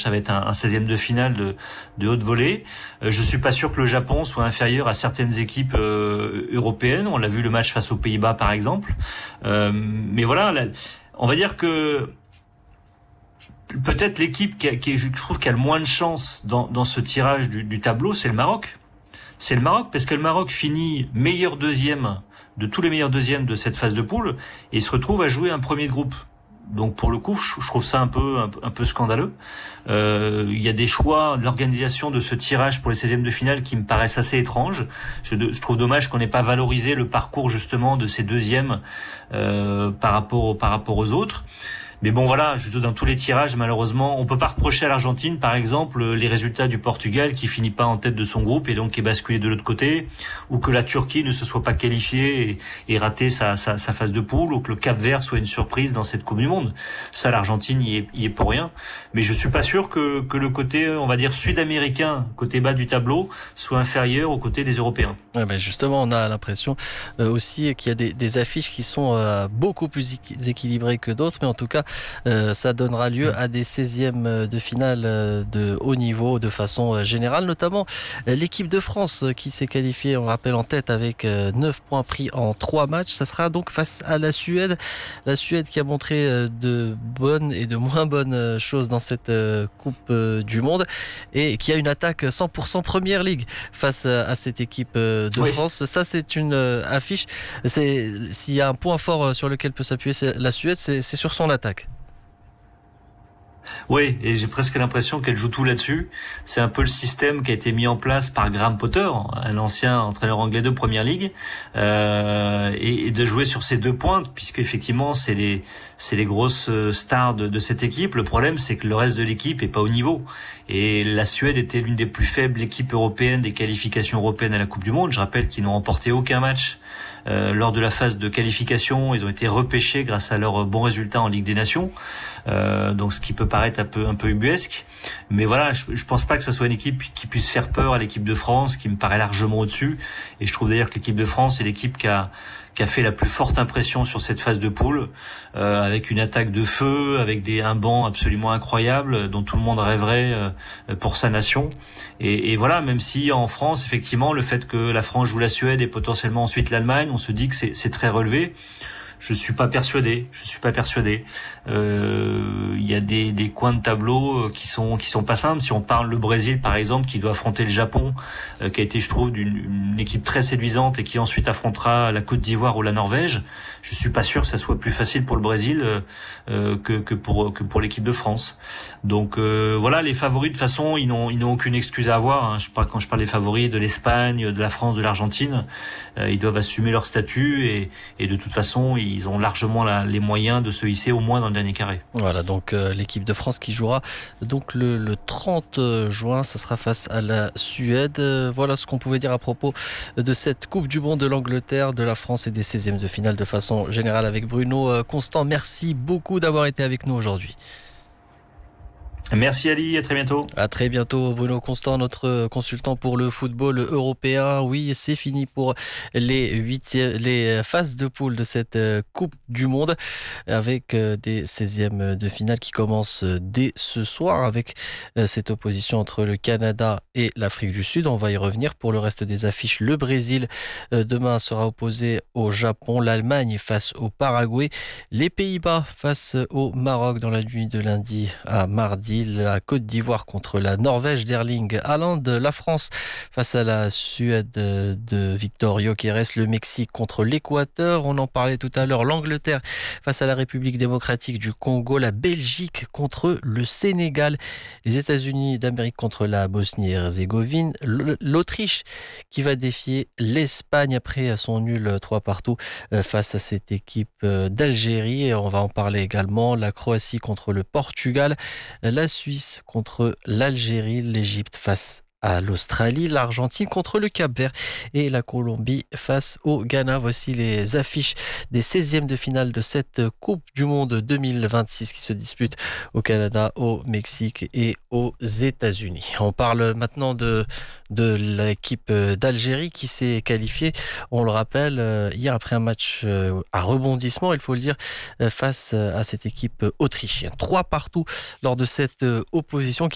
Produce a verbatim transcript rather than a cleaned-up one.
Ça va être un, un seizième de finale de, de haute volée. Euh, je suis pas sûr que le Japon soit inférieur à certaines équipes euh, européennes. On l'a vu le match face aux Pays-Bas, par exemple. Euh, mais voilà, là, on va dire que peut-être l'équipe qui, a, qui je trouve qui a le moins de chance dans, dans ce tirage du, du tableau, c'est le Maroc. C'est le Maroc parce que le Maroc finit meilleur deuxième de tous les meilleurs deuxièmes de cette phase de poule et se retrouve à jouer un premier de groupe. Donc pour le coup, je trouve ça un peu un, un peu scandaleux. Euh, il y a des choix de l'organisation de ce tirage pour les seizièmes de finale qui me paraissent assez étranges. Je, je trouve dommage qu'on n'ait pas valorisé le parcours justement de ces deuxièmes euh, par rapport par rapport aux autres. Mais bon voilà, je dans tous les tirages, malheureusement, on peut pas reprocher à l'Argentine, par exemple, les résultats du Portugal qui finit pas en tête de son groupe et donc qui est basculé de l'autre côté, ou que la Turquie ne se soit pas qualifiée et, et raté sa, sa, sa phase de poule, ou que le Cap-Vert soit une surprise dans cette Coupe du Monde. Ça, l'Argentine y est, y est pour rien. Mais je suis pas sûr que, que le côté, on va dire, sud-américain, côté bas du tableau, soit inférieur au côté des Européens. Ouais, ben justement, on a l'impression euh, aussi qu'il y a des, des affiches qui sont euh, beaucoup plus équilibrées que d'autres, mais en tout cas, Euh, ça donnera lieu à des seizièmes de finale euh, de haut niveau de façon euh, générale, notamment euh, l'équipe de France euh, qui s'est qualifiée, on le rappelle, en tête avec euh, neuf points pris en trois matchs. Ça sera donc face à la Suède. La Suède qui a montré euh, de bonnes et de moins bonnes euh, choses dans cette euh, Coupe euh, du Monde et qui a une attaque cent pour cent Première Ligue face à, à cette équipe euh, de oui. France. Ça, c'est une euh, affiche. C'est, s'il y a un point fort sur lequel peut s'appuyer c'est la Suède, c'est, c'est sur son attaque. Oui, et j'ai presque l'impression qu'elle joue tout là-dessus. C'est un peu le système qui a été mis en place par Graham Potter, un ancien entraîneur anglais de Première Ligue, euh, et, et de jouer sur ces deux pointes, puisque effectivement c'est les c'est les grosses stars de, de cette équipe. Le problème, c'est que le reste de l'équipe est pas au niveau. Et la Suède était l'une des plus faibles équipes européennes des qualifications européennes à la Coupe du Monde. Je rappelle qu'ils n'ont remporté aucun match euh, lors de la phase de qualification. Ils ont été repêchés grâce à leurs bons résultats en Ligue des Nations. Euh, donc ce qui peut paraître un peu un peu ubuesque, mais voilà, je, je pense pas que ça soit une équipe qui puisse faire peur à l'équipe de France, qui me paraît largement au-dessus. Et je trouve d'ailleurs que l'équipe de France est l'équipe qui a qui a fait la plus forte impression sur cette phase de poule, euh, avec une attaque de feu, avec des un banc absolument incroyable dont tout le monde rêverait euh, pour sa nation. Et, et voilà, même si en France, effectivement, le fait que la France joue la Suède et potentiellement ensuite l'Allemagne, on se dit que c'est, c'est très relevé. Je suis pas persuadé. Je suis pas persuadé. Euh, il y a des, des coins de tableau qui sont qui sont pas simples. Si on parle le Brésil par exemple, qui doit affronter le Japon, euh, qui a été, je trouve, d'une une équipe très séduisante et qui ensuite affrontera la Côte d'Ivoire ou la Norvège. Je suis pas sûr que ça soit plus facile pour le Brésil euh, que que pour que pour l'équipe de France. Donc euh, voilà, les favoris de toute façon, ils n'ont ils n'ont aucune excuse à avoir. Hein. Je parle quand je parle des favoris de l'Espagne, de la France, de l'Argentine, euh, ils doivent assumer leur statut et et de toute façon ils ont largement la, les moyens de se hisser au moins dans le dernier carré. Voilà, donc euh, l'équipe de France qui jouera donc le, le trente juin, ça sera face à la Suède. Euh, voilà ce qu'on pouvait dire à propos de cette Coupe du Monde de l'Angleterre, de la France et des seizièmes de finale de façon générale avec Bruno euh, Constant. Merci beaucoup d'avoir été avec nous aujourd'hui. Merci Ali, à très bientôt. À très bientôt Bruno Constant, notre consultant pour le football européen. Oui, c'est fini pour les huitièmes, les phases de poule de cette Coupe du Monde avec des seizièmes de finale qui commencent dès ce soir avec cette opposition entre le Canada et l'Afrique du Sud. On va y revenir. Pour le reste des affiches, le Brésil demain sera opposé au Japon, l'Allemagne face au Paraguay, les Pays-Bas face au Maroc dans la nuit de lundi à mardi. La Côte d'Ivoire contre la Norvège d'Erling Haaland, la France face à la Suède de Victor Gyökeres, le Mexique contre l'Équateur, on en parlait tout à l'heure, l'Angleterre face à la République démocratique du Congo, la Belgique contre le Sénégal, les États-Unis d'Amérique contre la Bosnie-Herzégovine, l'Autriche qui va défier l'Espagne après son nul trois partout face à cette équipe d'Algérie, on va en parler également, la Croatie contre le Portugal, la Suisse contre l'Algérie, l'Égypte face à l'Australie, l'Argentine contre le Cap-Vert et la Colombie face au Ghana. Voici les affiches des seizièmes de finale de cette Coupe du Monde deux mille vingt-six qui se dispute au Canada, au Mexique et aux États-Unis. On parle maintenant de, de l'équipe d'Algérie qui s'est qualifiée, on le rappelle, hier après un match à rebondissement, il faut le dire, face à cette équipe autrichienne. Trois partout lors de cette opposition